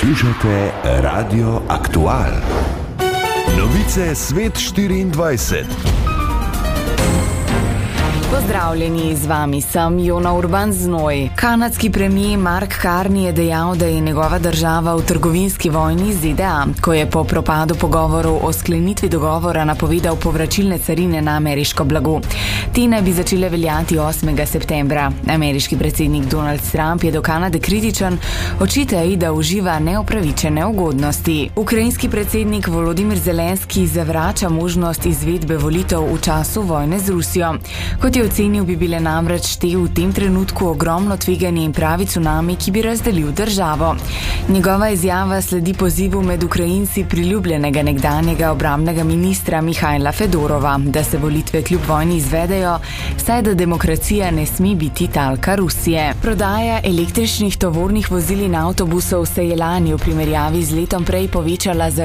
Poslušate Radio Aktual. Novice Svet 24. Pozdravljeni, z vami sem Jona Urban Znoj. Kanadski premijer Mark Carney je dejal, da je njegova država v trgovinski vojni z ZDA, ko je po propadu pogovorov o sklenitvi dogovora napovedal povračilne carine na ameriško blago. Te naj bi začele veljati 8. septembra. Ameriški predsednik Donald Trump je do Kanade kritičen, očita ji, da uživa neupravičene ugodnosti. Ukrajinski predsednik Volodimir Zelenski zavrača možnost izvedbe volitev v času vojne z Rusijo. Kot je ocenil, bi bile namreč te v tem trenutku ogromno tveganje in pravi cunami, ki bi razdelil državo. Njegova izjava sledi pozivu med Ukrajinci priljubljenega nekdanjega obrambnega ministra Mihajla Fedorova, da se volitve kljub vojni izvedejo, saj da demokracija ne sme biti talka Rusije. Prodaja električnih tovornih vozil in avtobusov se je lani v primerjavi z letom prej povečala za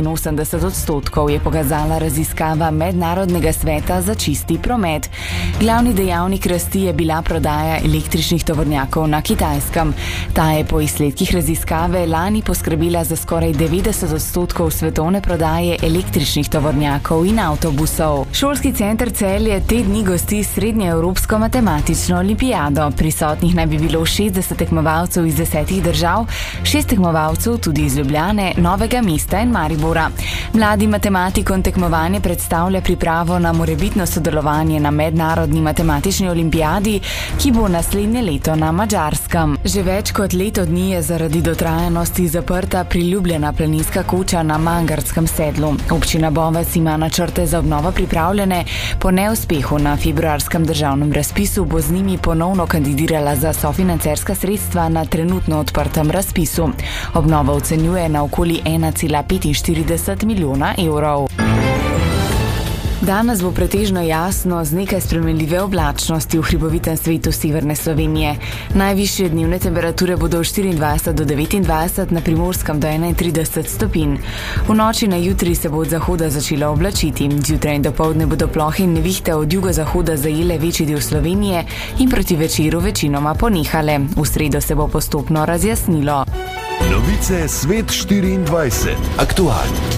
86%, je pokazala raziskava Mednarodnega sveta za čisti promet. Glavni dejavnik rasti je bila prodaja električnih tovornjakov na Kitajskem. Ta je po izsledkih raziskave lani poskrbela za skoraj 90% svetovne prodaje električnih tovornjakov in avtobusov. Šolski center Celje te dni gosti srednjeevropsko matematično olimpijado. Prisotnih naj bi bilo 60 tekmovalcev iz 10 držav, 6 tekmovalcev tudi iz Ljubljane, Novega mesta in Maribora. Mladim matematikom tekmovanje predstavlja pripravo na morebitno sodelovanje na mednarodni matematični olimpijadi, ki bo naslednje leto na Madžarskem. Že več kot leto dni je zaradi dotrajanosti zaprta priljubljena planinska koča na Mangartskem sedlu. Občina Bovec ima načrte za obnovo pripravljene. Po neuspehu na februarskem državnem razpisu bo z njimi ponovno kandidirala za sofinancerska sredstva na trenutno odprtem razpisu. Obnova ocenjuje na okoli 1,45 milijona evrov. Danes bo pretežno jasno z nekaj spremenljive oblačnosti v hribovitem svetu severne Slovenije. Najvišje dnevne temperature bodo od 24 do 29, na Primorskem do 31 stopinj. V noči na jutri se bo od zahoda začelo oblačiti. Zjutraj in dopoldne bodo plohe in nevihte od jugozahoda zajele večji del Slovenije in proti večeru večinoma ponehale. V sredo se bo postopno razjasnilo. Novice Svet 24. Aktual.